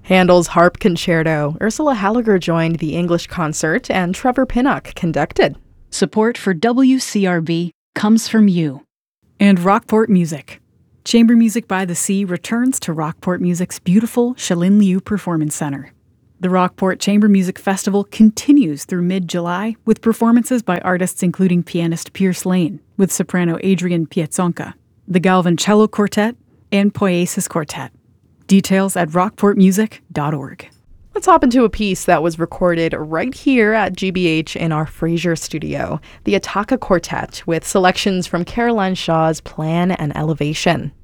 Handel's Harp Concerto. Ursula Halliger joined the English concert, and Trevor Pinnock conducted. Support for WCRB comes from you. And Rockport Music. Chamber Music by the Sea returns to Rockport Music's beautiful Shalin Liu Performance Center. The Rockport Chamber Music Festival continues through mid-July with performances by artists including pianist Pierce Lane with soprano Adrian Piazzonka, the Galvin Cello Quartet, and Poiesis Quartet. Details at rockportmusic.org. Let's hop into a piece that was recorded right here at GBH in our Fraser studio, the Ataka Quartet, with selections from Caroline Shaw's Plan and Elevation.